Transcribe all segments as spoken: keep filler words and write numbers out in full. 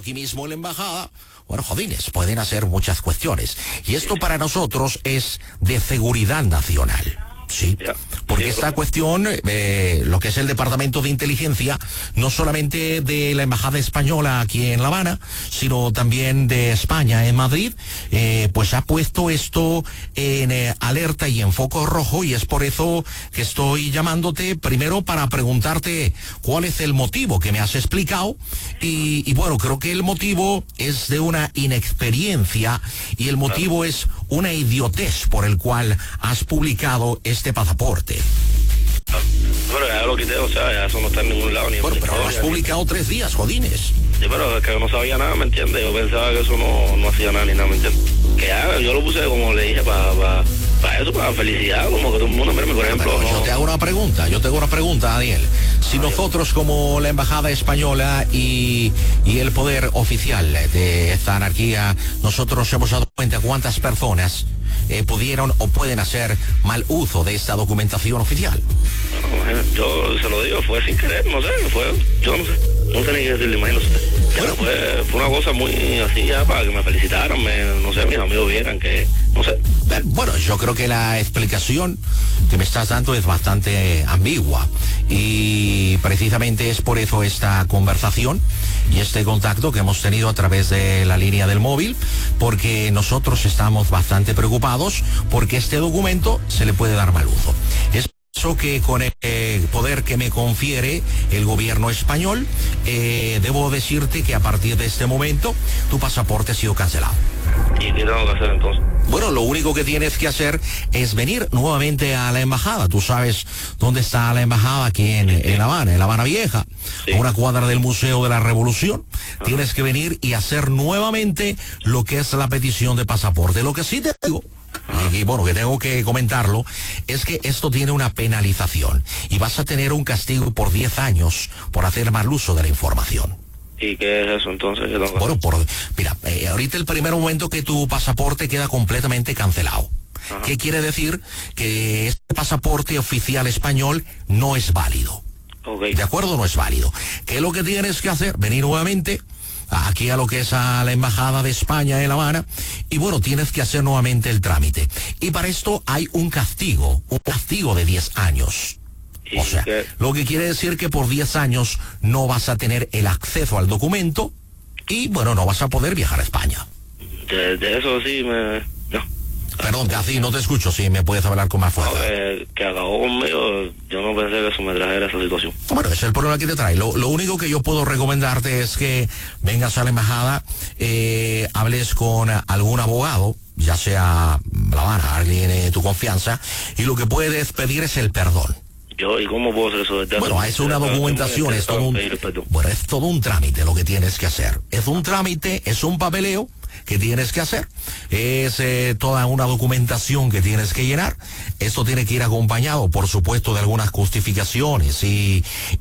aquí mismo en la embajada, bueno, jodines, pueden hacer muchas cuestiones. Y esto para nosotros es de seguridad nacional. Sí, porque esta cuestión, eh, lo que es el Departamento de Inteligencia, no solamente de la Embajada Española aquí en La Habana, sino también de España en Madrid, eh, pues ha puesto esto en eh, alerta y en foco rojo, y es por eso que estoy llamándote primero para preguntarte cuál es el motivo que me has explicado, y, y bueno, creo que el motivo es de una inexperiencia y el motivo es una idiotez por el cual has publicado este pasaporte. Pero ya lo quité, o sea, ya eso no está en ningún lado. Ni bueno, pero lo has publicado ni... tres días, jodines. Sí, pero es que no sabía nada, ¿me entiendes? Yo pensaba que eso no, no hacía nada ni nada, ¿me entiendes? Que ya, yo lo puse, como le dije, para pa, pa eso, para felicidad, como que todo el mundo, mírame, por ejemplo. Pero no... Yo te hago una pregunta, yo te hago una pregunta, Daniel. Si nosotros, como la Embajada Española y, y el poder oficial de esta anarquía, nosotros hemos dado cuenta cuántas personas eh, pudieron o pueden hacer mal uso de esta documentación oficial. Bueno, yo se lo digo, fue sin querer, no sé, fue, yo no sé, no sé ni qué decirle, imagínate. Bueno, fue, fue una cosa muy así ya para que me felicitaran, me, no sé, mis amigos vieran que, no sé. Bueno, yo creo que la explicación que me estás dando es bastante ambigua y precisamente es por eso esta conversación y este contacto que hemos tenido a través de la línea del móvil, porque nosotros estamos bastante preocupados porque este documento se le puede dar mal uso. Es eso que con el poder que me confiere el gobierno español, eh, debo decirte que a partir de este momento tu pasaporte ha sido cancelado. ¿Y qué tengo que hacer entonces? Bueno, lo único que tienes que hacer es venir nuevamente a la embajada. Tú sabes dónde está la embajada aquí en, en La Habana, en La Habana Vieja, sí, a una cuadra del Museo de la Revolución. Ajá. Tienes que venir y hacer nuevamente lo que es la petición de pasaporte. Lo que sí te digo, y, y bueno, que tengo que comentarlo, es que esto tiene una penalización y vas a tener un castigo por diez años por hacer mal uso de la información. ¿Y qué es eso entonces? Bueno, por, mira, eh, ahorita el primer momento que tu pasaporte queda completamente cancelado. Ajá. ¿Qué quiere decir? Que este pasaporte oficial español no es válido. Okay. ¿De acuerdo? No es válido. ¿Qué es lo que tienes que hacer? Venir nuevamente aquí a lo que es a la Embajada de España en La Habana y bueno, tienes que hacer nuevamente el trámite. Y para esto hay un castigo, un castigo de diez años. O sea, que, lo que quiere decir que por diez años no vas a tener el acceso al documento y, bueno, no vas a poder viajar a España. De, de eso sí me... No. Perdón, casi no te escucho, si me puedes hablar con más fuerza. No, eh, que acabó conmigo, yo no pensé que eso me trajera esa situación. Bueno, ese es el problema que te trae. Lo, lo único que yo puedo recomendarte es que vengas a la embajada, eh, hables con algún abogado, ya sea La Habana, alguien de tu confianza, y lo que puedes pedir es el perdón. Yo, ¿y cómo puedo hacer eso? De bueno, es una documentación, es todo un, bueno, es todo un trámite lo que tienes que hacer. Es un trámite, es un papeleo que tienes que hacer. Es eh, toda una documentación que tienes que llenar. Esto tiene que ir acompañado, por supuesto, de algunas justificaciones y,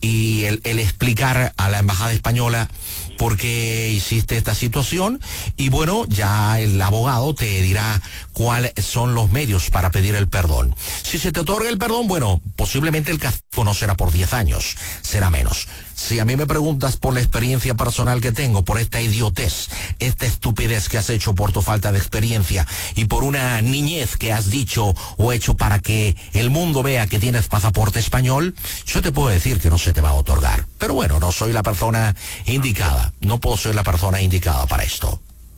y el, el explicar a la Embajada Española por qué hiciste esta situación y bueno, ya el abogado te dirá cuáles son los medios para pedir el perdón. Si se te otorga el perdón, bueno, posiblemente el castigo no será por diez años, será menos. Si a mí me preguntas por la experiencia personal que tengo, por esta idiotez, esta estupidez que has hecho por tu falta de experiencia y por una niñez que has dicho o hecho para que el mundo vea que tienes pasaporte español, yo te puedo decir que no se te va a otorgar. Pero bueno, no soy la persona indicada, no puedo ser la persona indicada para esto.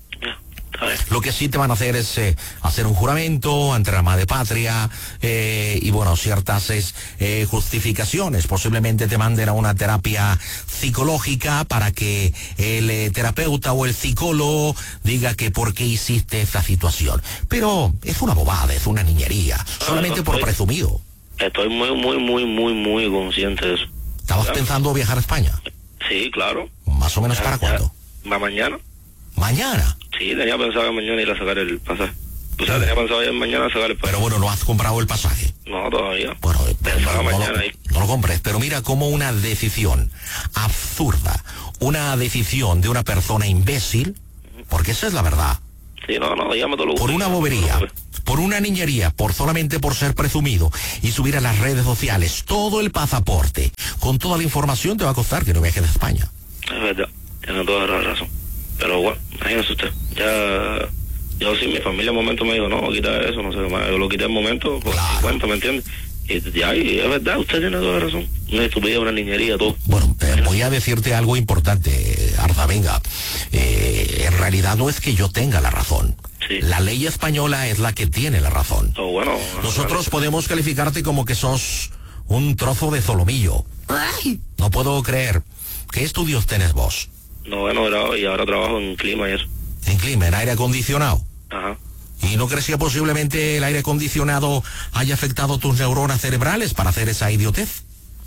Lo que sí te van a hacer es eh, hacer un juramento ante la madre patria eh, y bueno, ciertas eh, justificaciones. Posiblemente te manden a una terapia psicológica para que el eh, terapeuta o el psicólogo diga que por qué hiciste esta situación. Pero es una bobada, es una niñería, solamente por presumido. Estoy muy, muy, muy, muy, muy consciente de eso. ¿Estabas ¿Claro? pensando viajar a España? Sí, claro. ¿Más o menos ya, para cuándo? ¿Va mañana? ¿Mañana? Sí, tenía pensado que mañana ir a sacar el pasaje. O sea, tenía pensado ir mañana a sacar el pasaje. Pero bueno, ¿no has comprado el pasaje? No, todavía. Bueno, pensaba no, mañana no, ahí. No lo compres, pero mira cómo una decisión absurda, una decisión de una persona imbécil, porque esa es la verdad. Sí, no, no, dígame todo lo Por una bobería, por una niñería, por solamente por ser presumido y subir a las redes sociales todo el pasaporte, con toda la información te va a costar que no viajes de España. Es verdad, tienes toda la razón. Pero bueno, imagínese usted, ya, yo sí, mi familia en un momento me dijo, no, quita eso, no sé qué más, yo lo quité en un momento, por Claro. cincuenta, ¿me entiendes? Y ya, y es verdad, usted tiene toda la razón, una estupidez, una niñería, todo. Bueno, eh, voy a decirte algo importante, Arda, venga. Eh, en realidad no es que yo tenga la razón. Sí. La ley española es la que tiene la razón. Oh, bueno, Nosotros podemos calificarte como que sos un trozo de solomillo. Ay, no puedo creer. ¿Qué estudios tenés vos? no, bueno, era- y ahora trabajo en clima y eso. En clima, en aire acondicionado. Ajá. ¿Y no crees que posiblemente el aire acondicionado haya afectado tus neuronas cerebrales para hacer esa idiotez?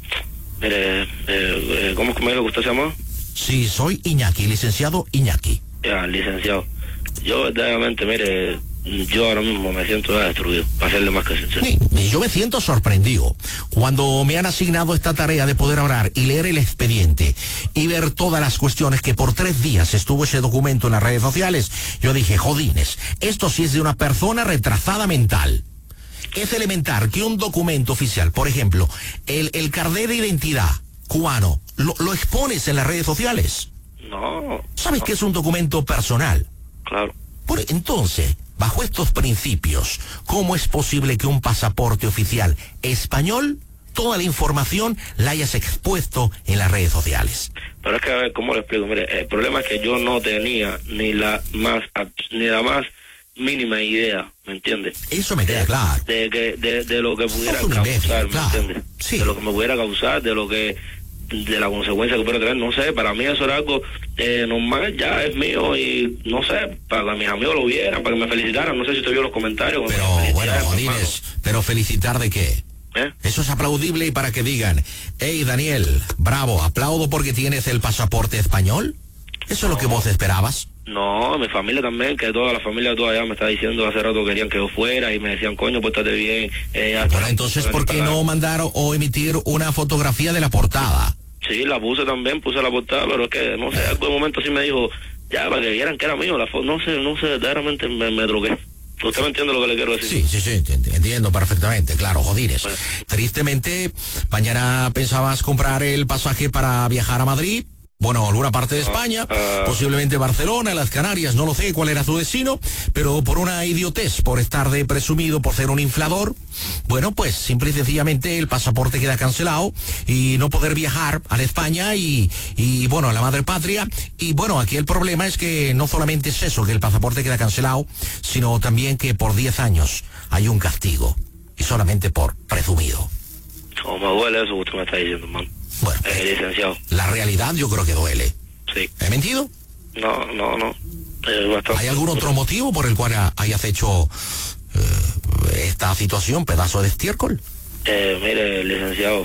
Mire, eh, eh, ¿cómo es que me dijo que usted se llama? Sí, soy Iñaki, licenciado Iñaki. Ya, licenciado. Yo verdaderamente, mire, yo ahora mismo me siento ya destruido, para serle más que sincero. Sí, y yo me siento sorprendido cuando me han asignado esta tarea de poder orar y leer el expediente y ver todas las cuestiones que por tres días estuvo ese documento en las redes sociales. Yo dije, jodines, esto sí es de una persona retrasada mental. Es elemental que un documento oficial, por ejemplo, el, el carnet de identidad cubano, lo, lo expones en las redes sociales. No, ¿Sabes que es un documento personal? claro. Bueno, entonces, bajo estos principios, ¿cómo es posible que un pasaporte oficial español, toda la información la hayas expuesto en las redes sociales? Pero es que, a ver, ¿cómo le explico? Mire, el problema es que yo no tenía ni la más, ni la más mínima idea, ¿me entiendes? Eso me queda claro. De, que, de, de lo que pudiera Sos un causar, imbécil, ¿me claro. entiendes? Sí. De lo que me pudiera causar, de lo que, de la consecuencia que pudiera tener, no sé, para mí eso era algo eh, normal, ya es mío y no sé, para que mis amigos lo vieran, para que me felicitaran, no sé si usted vio los comentarios. Pero me bueno, felicitaran, Godínez, pero felicitar de qué? ¿eh? Eso es aplaudible y para que digan, hey Daniel, bravo, aplaudo porque tienes el pasaporte español. ¿Eso es lo que vos esperabas? No, mi familia también, que toda la familia toda allá me está diciendo hace rato que querían que yo fuera y me decían, coño, pórtate bien. Eh, hasta- Bueno, entonces, ¿por qué no mandar o emitir una fotografía de la portada? Sí, la puse también, puse la portada, pero es que, no sé, en algún momento sí me dijo, ya, para que vieran que era mío, la foto, no sé, no sé, verdaderamente me, me drogué. ¿Usted me entiende lo que le quiero decir? Sí, sí, sí, ent- entiendo perfectamente, claro, jodines. Bueno. Tristemente, mañana pensabas comprar el pasaje para viajar a Madrid. Bueno, alguna parte de España, ah. posiblemente Barcelona, las Canarias, no lo sé cuál era tu destino, pero por una idiotez, por estar de presumido, por ser un inflador, bueno, pues simple y sencillamente el pasaporte queda cancelado y no poder viajar a la España y, y bueno, a la madre patria. Y bueno, aquí el problema es que no solamente es eso, que el pasaporte queda cancelado, sino también que por diez años hay un castigo, y solamente por presumido. No, me duele eso que usted me está diciendo, hermano. Bueno, Eh, licenciado, la realidad yo creo que duele. sí. ¿He mentido? No, no, no. Eh, bastante. ¿Hay algún otro motivo por el cual ha- hayas hecho eh, esta situación, pedazo de estiércol? Eh, mire, licenciado,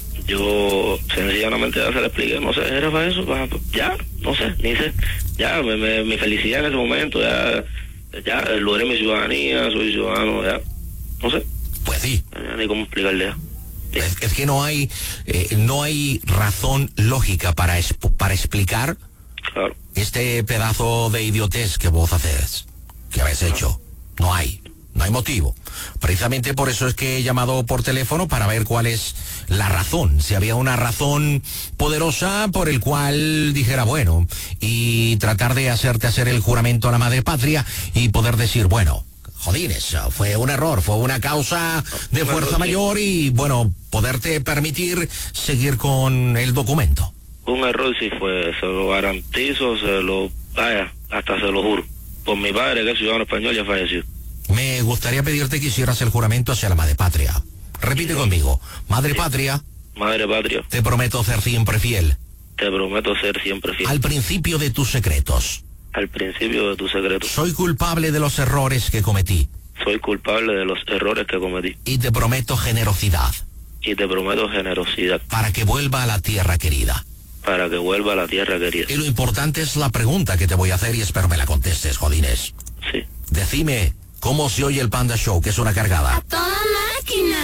yo sencillamente ya se le expliqué, no sé, era para eso, para, ya, no sé, ni sé. Ya, me, me, mi felicidad en ese momento, ya, ya logré mi ciudadanía, soy ciudadano, ya, no sé, Pues sí. ya ni cómo explicarle ya. Es, es que no hay eh, no hay razón lógica para, exp- para explicar Claro, este pedazo de idiotez que vos haces, que habéis hecho. No hay, no hay motivo. Precisamente por eso es que he llamado por teléfono para ver cuál es la razón. Si había una razón poderosa por el cual dijera, bueno, y tratar de hacerte hacer el juramento a la madre patria y poder decir, bueno, jodines, fue un error, fue una causa de fuerza mayor y, bueno, poderte permitir seguir con el documento. un error sí fue, se lo garantizo, se lo, vaya, hasta se lo juro. Por mi padre, que es ciudadano español, ya falleció. Me gustaría pedirte que hicieras el juramento hacia la madre patria. Repite conmigo, madre patria, Madre patria, te prometo ser siempre fiel te prometo ser siempre fiel. al principio de tus secretos. Al principio de tu secreto, Soy culpable de los errores que cometí soy culpable de los errores que cometí. y te prometo generosidad Y te prometo generosidad para que vuelva a la tierra querida. para que vuelva a la tierra querida. Y lo importante es la pregunta que te voy a hacer y espero me la contestes, jodines. Sí. Decime, ¿cómo se oye el Panda Show, que es una cargada? ¡Toda máquina!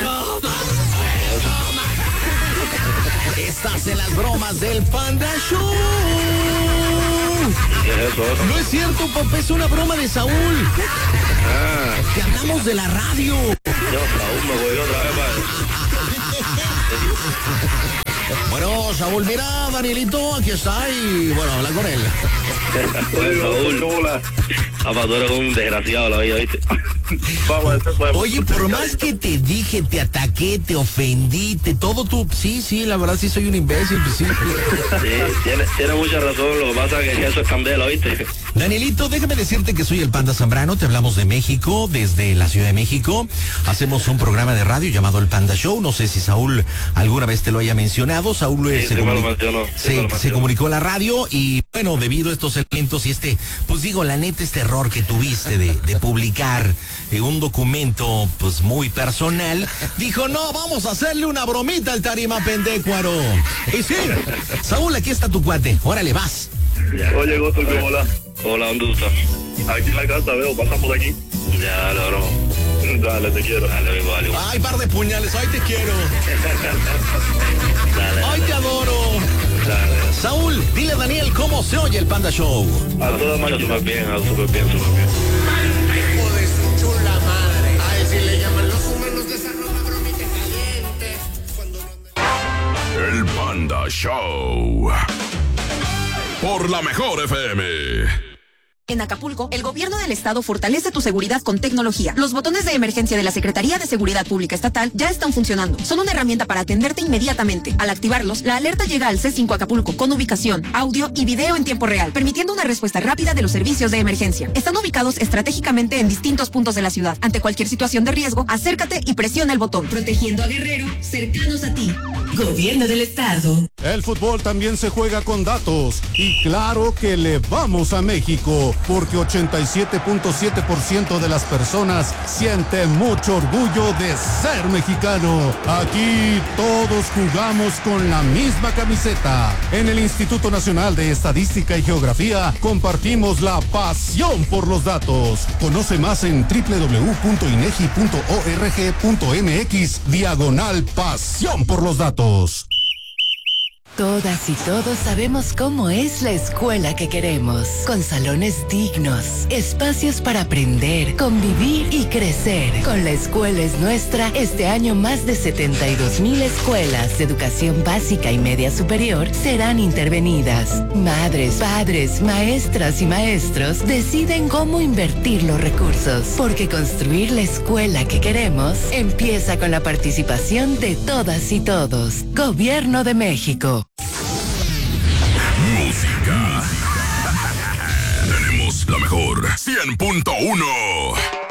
Estás en las bromas del Panda Show. ¿Qué es eso? Otro? No es cierto, papá, es una broma de Saúl. Ah, Que hablamos de la radio. Dios, Saúl me voy otra vez, padre. Bueno, Saúl, mira, Danielito, aquí está y bueno, habla con él. Pues, Saúl, hola. Papá, tú eres un desgraciado, la vida, ¿viste? Oye, por más que te dije, te ataqué, te ofendí, te todo tú, sí, sí, la verdad sí soy un imbécil, pues, sí. Sí, tiene, tiene mucha razón, lo que pasa es que eso es candela, ¿viste? Danielito, déjame decirte que soy el Panda Zambrano, te hablamos de México, desde la Ciudad de México. Hacemos un programa de radio llamado El Panda Show, no sé si Saúl alguna vez te lo haya mencionado. Saúl sí, se, sí comuni- me lo mencionó, sí se, me lo se mencionó. comunicó a la radio y bueno, debido a estos elementos y este, pues digo, la neta, este error que tuviste de, de publicar eh, un documento pues muy personal, dijo, no, vamos a hacerle una bromita al Tarima Pendecuaro. Y sí, Saúl, aquí está tu cuate, órale, vas. Ya. Oye, Goto, hola. Hola, ¿dónde tú estás? Aquí en la casa, veo, pasa por aquí. Ya, dale, bro. Dale, te quiero. Dale, igual, igual. Ay, par de puñales, ay, te quiero. Dale, Ay, te adoro. dale. Saúl, dile a Daniel cómo se oye el Panda Show. A toda Escucha máquina. súper bien, ah, súper bien, súper bien. Hijo de su chula madre. A él sí le llaman los humanos de esa ropa bromita caliente. Cuando no... El Panda Show. Por la mejor F M. En Acapulco, el gobierno del estado fortalece tu seguridad con tecnología. Los botones de emergencia de la Secretaría de Seguridad Pública Estatal ya están funcionando. Son una herramienta para atenderte inmediatamente. Al activarlos, la alerta llega al C cinco Acapulco con ubicación, audio y video en tiempo real, permitiendo una respuesta rápida de los servicios de emergencia. Están ubicados estratégicamente en distintos puntos de la ciudad. Ante cualquier situación de riesgo, acércate y presiona el botón. Protegiendo a Guerrero, cercanos a ti. Gobierno del Estado. El fútbol también se juega con datos y claro que le vamos a México porque ochenta y siete punto siete por ciento de las personas siente mucho orgullo de ser mexicano. Aquí todos jugamos con la misma camiseta. En el Instituto Nacional de Estadística y Geografía compartimos la pasión por los datos. Conoce más en doble u doble u doble u punto inegi punto org punto mx diagonal pasión por los datos. Todas y todos sabemos cómo es la escuela que queremos, con salones dignos, espacios para aprender, convivir y crecer. Con La Escuela es Nuestra, este año más de setenta y dos mil escuelas de educación básica y media superior serán intervenidas. Madres, padres, maestras y maestros deciden cómo invertir los recursos, porque construir la escuela que queremos empieza con la participación de todas y todos. Gobierno de México. Música. Tenemos la mejor cien punto uno.